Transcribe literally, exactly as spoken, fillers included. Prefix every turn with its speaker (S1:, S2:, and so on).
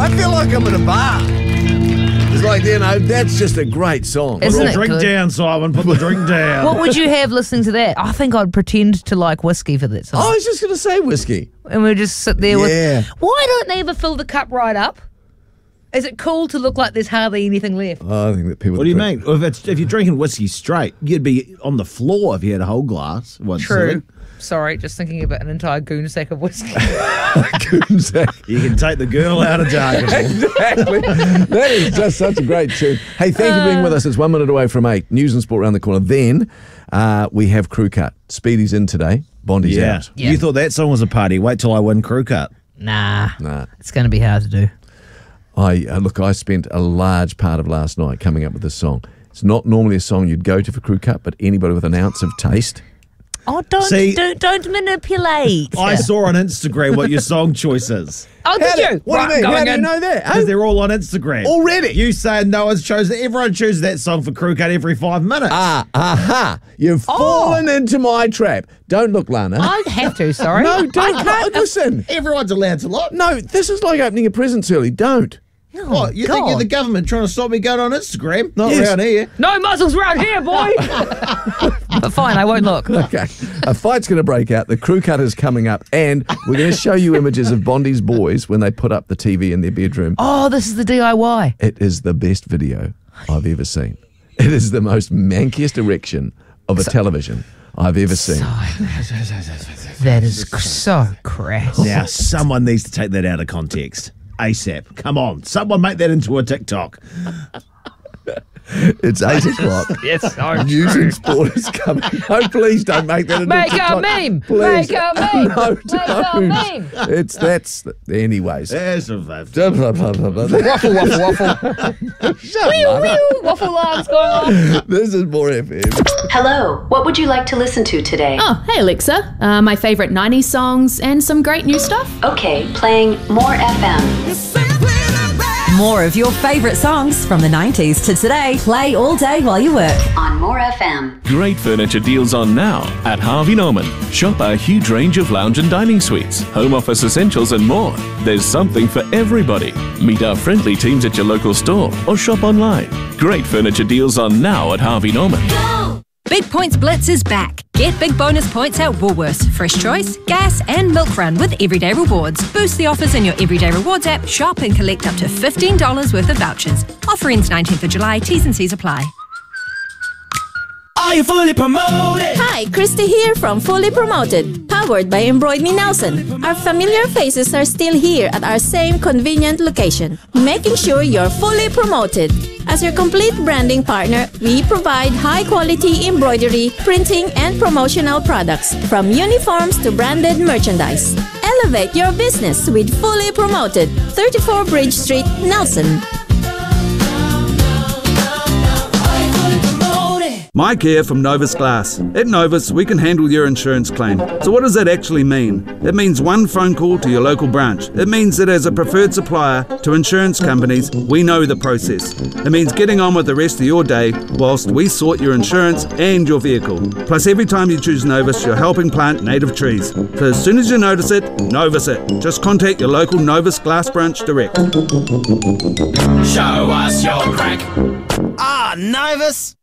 S1: I feel like I'm in a bar. It's like, you know, that's just a great song.
S2: Isn't it
S3: Drink
S2: good?
S3: down, Simon. Put the drink down.
S2: What would you have listening to that? I think I'd pretend to like whiskey for that song.
S1: I was just going to say whiskey.
S2: And we'd just sit there
S1: Yeah.
S2: with... Why don't they ever fill the cup right up? Is it cool to look like there's hardly anything left?
S1: Oh, I think that people.
S3: What do you
S1: drink-
S3: mean? If, it's, if you're drinking whiskey straight, you'd be on the floor if you had a whole glass. Once
S2: True. Sorry, just thinking about an entire goon sack of whiskey.
S1: Exactly.
S3: You can take the girl out of Dargaville.
S1: Exactly. That is just such a great tune. Hey, thank you for being with us. It's one minute away from eight. News and sport around the corner. Then uh, we have Crew Cut. Speedy's in today. Bondi's
S3: Yeah.
S1: out.
S2: Yeah.
S3: You thought that song was a party. Wait till I win Crew Cut.
S2: Nah.
S1: Nah.
S2: It's going to be hard to do.
S1: I uh, look, I spent a large part of last night coming up with this song. It's not normally a song you'd go to for Crew Cut, but anybody with an ounce of taste.
S2: Oh, don't
S3: See-
S2: don't, don't manipulate.
S3: I saw on Instagram what your song choice is.
S2: Oh, did
S1: How
S2: you?
S1: do- what do you mean?
S2: going
S1: How do you
S2: in.
S1: know that?
S3: Because
S1: Oh,
S3: they're all on Instagram.
S1: already?
S3: You saying no one's chosen. Everyone chooses that song for Crew Cut every five minutes.
S1: Ah, aha. You've
S2: Oh.
S1: fallen into my trap. Don't look, Lana.
S2: I have to, sorry.
S1: No, don't.
S2: I can't.
S1: No, listen.
S3: Everyone's allowed to look.
S1: No, this is like opening your presents early. Don't.
S2: Oh,
S3: What, you think
S2: God.
S3: you're the government trying to stop me going on Instagram? Not
S1: Yes.
S3: around here.
S2: No muzzles around here, boy. But fine, I won't look.
S1: Okay. A fight's going to break out. The Crew Cut is coming up, and we're going to show you images of Bondi's boys when they put up the T V in their bedroom.
S2: Oh, this is the D I Y.
S1: It is the best video I've ever seen. It is the most mankiest erection of a television I've ever seen.
S2: That is so crass.
S3: Now, someone needs to take that out of context. ASAP. Come on. Someone make that into a TikTok.
S1: It's eight o'clock.
S2: It's so
S1: News and sport is coming. No, please don't make that into
S2: Make a
S1: TikTok.
S2: meme.
S1: Please.
S2: Make a meme.
S1: No,
S2: Make a
S1: don't.
S2: meme.
S1: It's that's anyways.
S3: There's a vote.
S1: Blah, blah, blah, blah, blah.
S2: Waffle, waffle, waffle.
S1: Shut
S2: Wee,
S1: up.
S2: wee, waffle alarms going on.
S1: This is More F M.
S4: Hello, what would you like to listen to today?
S5: Oh, hey Alexa. Uh, my favourite nineties songs and some great new stuff.
S4: Okay, playing More F M.
S6: More of your favourite songs from the nineties to today. Play all day while you work.
S4: On More F M.
S7: Great furniture deals on now at Harvey Norman. Shop our huge range of lounge and dining suites, home office essentials and more. There's something for everybody. Meet our friendly teams at your local store or shop online. Great furniture deals on now at Harvey Norman.
S8: Big Points Blitz is back. Get big bonus points at Woolworths, Fresh Choice, Gas and Milk Run with Everyday Rewards. Boost the offers in your Everyday Rewards app, shop and collect up to fifteen dollars worth of vouchers. Offer ends nineteenth of July, T's and C's apply.
S9: Are you fully promoted?
S5: Hi, Christy here from Fully Promoted, powered by Embroid Me Nelson. Our familiar faces are still here at our same convenient location, making sure you're fully promoted. As your complete branding partner, we provide high-quality embroidery, printing, and promotional products, from uniforms to branded merchandise. Elevate your business with Fully Promoted, thirty-four Bridge Street, Nelson.
S10: Mike here from Novus Glass. At Novus, we can handle your insurance claim. So what does that actually mean? It means one phone call to your local branch. It means that as a preferred supplier to insurance companies, we know the process. It means getting on with the rest of your day whilst we sort your insurance and your vehicle. Plus, every time you choose Novus, you're helping plant native trees. So as soon as you notice it, Novus it. Just contact your local Novus Glass branch direct.
S9: Show us your crack. Ah, Novus.